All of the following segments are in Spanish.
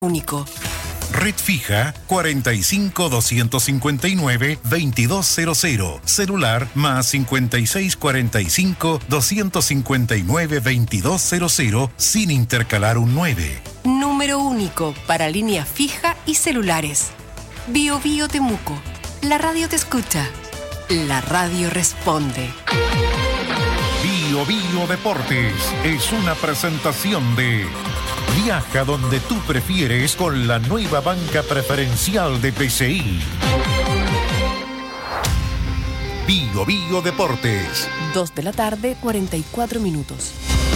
único. Red fija 45 259 2200. Celular más 56 45 259 2200 sin intercalar un 9. Número único para línea fija y celulares. Bio Bio Temuco. La radio te escucha. La radio responde. Bio Bio Deportes es una presentación de Viaja donde tú prefieres con la nueva banca preferencial de PCI. Bio Bio Deportes. 2 de la tarde, 44 minutos.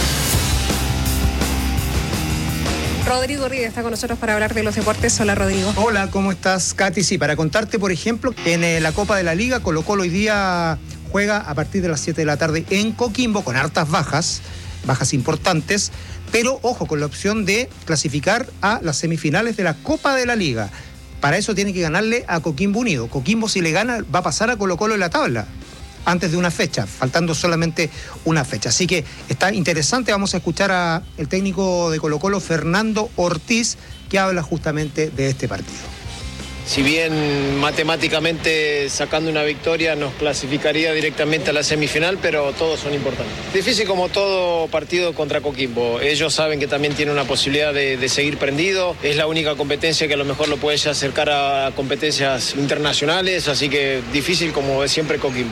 Rodrigo Ríos está con nosotros para hablar de los deportes. Hola, Rodrigo. Hola, ¿cómo estás, Katy? Sí, para contarte, por ejemplo, en la Copa de la Liga, Colo-Colo hoy día juega a partir de las 7 de la tarde en Coquimbo con hartas bajas importantes, pero ojo, con la opción de clasificar a las semifinales de la Copa de la Liga. Para eso tiene que ganarle a Coquimbo Unido. Coquimbo, si le gana, va a pasar a Colo-Colo en la tabla antes de una fecha, faltando solamente una fecha. Así que está interesante. Vamos a escuchar al técnico de Colo-Colo, Fernando Ortiz, que habla justamente de este partido. Si bien matemáticamente sacando una victoria nos clasificaría directamente a la semifinal, pero todos son importantes. Difícil como todo partido contra Coquimbo. Ellos saben que también tienen una posibilidad de seguir prendido. Es la única competencia que a lo mejor lo puede ya acercar a competencias internacionales, así que difícil como es siempre Coquimbo.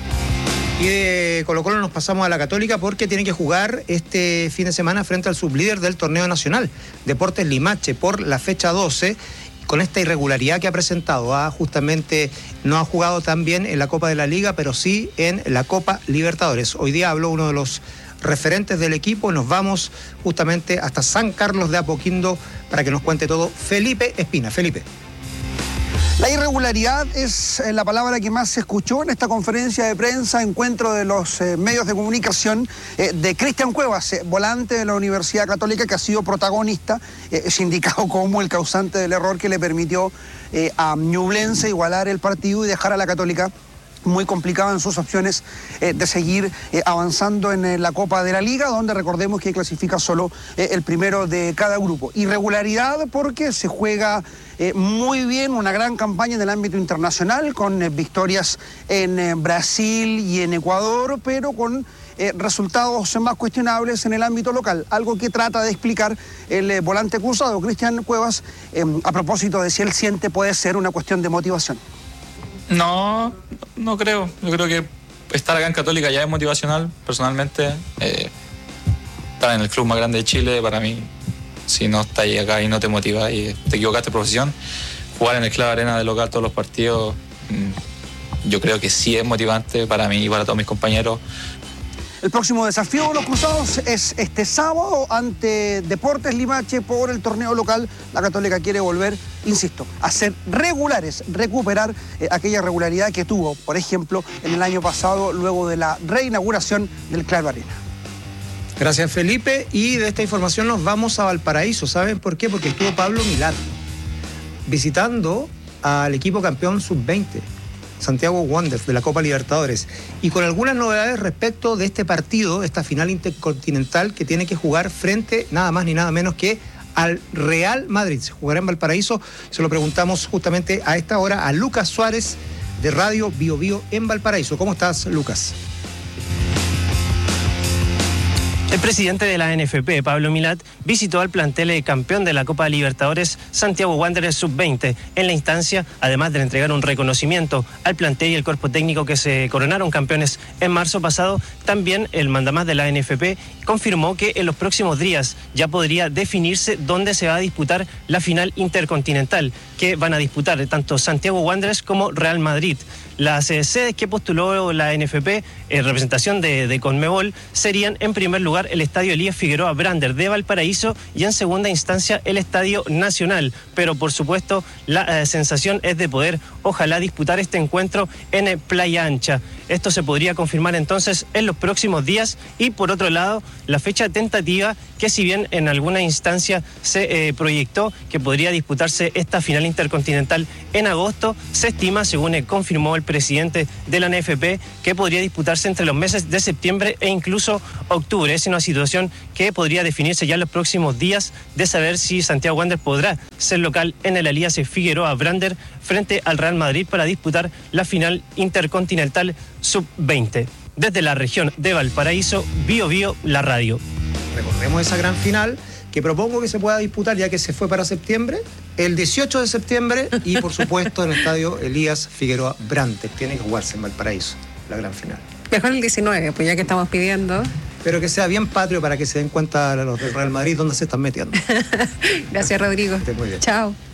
Y de Colo-Colo nos pasamos a la Católica porque tienen que jugar este fin de semana frente al sublíder del torneo nacional, Deportes Limache, por la fecha 12. Con esta irregularidad que ha presentado, justamente no ha jugado tan bien en la Copa de la Liga, pero sí en la Copa Libertadores. Hoy día habló uno de los referentes del equipo. Nos vamos justamente hasta San Carlos de Apoquindo para que nos cuente todo Felipe Espina. Felipe. La irregularidad es la palabra que más se escuchó en esta conferencia de prensa, encuentro de los medios de comunicación de Cristian Cuevas, volante de la Universidad Católica, que ha sido protagonista, es indicado como el causante del error que le permitió a Ñublense igualar el partido y dejar a la Católica muy complicado en sus opciones de seguir avanzando en la Copa de la Liga, donde recordemos que clasifica solo el primero de cada grupo. Irregularidad porque se juega muy bien, una gran campaña en el ámbito internacional, con victorias en Brasil y en Ecuador, pero con resultados más cuestionables en el ámbito local, algo que trata de explicar el volante cruzado, Cristian Cuevas, a propósito de si él siente puede ser una cuestión de motivación. No creo. Yo creo que estar acá en Católica ya es motivacional. Personalmente, estar en el club más grande de Chile, para mí, si no estás ahí acá y no te motiva y te equivocaste de profesión, jugar en el Club Arena de local todos los partidos, yo creo que sí es motivante para mí y para todos mis compañeros. El próximo desafío de los cruzados es este sábado ante Deportes Limache por el torneo local. La Católica quiere volver, insisto, a ser regulares, recuperar aquella regularidad que tuvo, por ejemplo, en el año pasado, luego de la reinauguración del Club Arena. Gracias, Felipe. Y de esta información nos vamos a Valparaíso. ¿Saben por qué? Porque estuvo Pablo Milad visitando al equipo campeón sub-20. Santiago Wanderers de la Copa Libertadores, y con algunas novedades respecto de este partido, esta final intercontinental que tiene que jugar frente nada más ni nada menos que al Real Madrid. Se jugará en Valparaíso. Se lo preguntamos justamente a esta hora a Lucas Suárez de Radio Bio Bio en Valparaíso. ¿Cómo estás, Lucas? El presidente de la NFP, Pablo Milad, visitó al plantel campeón de la Copa Libertadores, Santiago Wanderers Sub-20. En la instancia, además de entregar un reconocimiento al plantel y el cuerpo técnico que se coronaron campeones en marzo pasado, también el mandamás de la NFP confirmó que en los próximos días ya podría definirse dónde se va a disputar la final intercontinental, que van a disputar tanto Santiago Wanderers como Real Madrid. Las sedes que postuló la NFP en representación de Conmebol serían, en primer lugar, el Estadio Elías Figueroa Brander de Valparaíso y, en segunda instancia, el Estadio Nacional. Pero, por supuesto, la sensación es de poder, ojalá, disputar este encuentro en Playa Ancha. Esto se podría confirmar entonces en los próximos días. Y, por otro lado, la fecha tentativa, que si bien en alguna instancia se proyectó que podría disputarse esta final intercontinental en agosto, se estima, según confirmó el presidente de la NFP, que podría disputarse entre los meses de septiembre e incluso octubre. Es una situación que podría definirse ya en los próximos días de saber si Santiago Wanderers podrá ser local en el Elías Figueroa Brander frente al Real Madrid para disputar la final intercontinental sub-20. Desde la región de Valparaíso, Bío Bío, la radio. Recordemos esa gran final que propongo que se pueda disputar, ya que se fue para septiembre, el 18 de septiembre y por supuesto en el estadio Elías Figueroa Brantes. Tiene que jugarse en Valparaíso, la gran final. Mejor el 19, pues ya que estamos pidiendo. Pero que sea bien patrio para que se den cuenta los del Real Madrid dónde se están metiendo. Gracias, Rodrigo. Muy bien. Chao.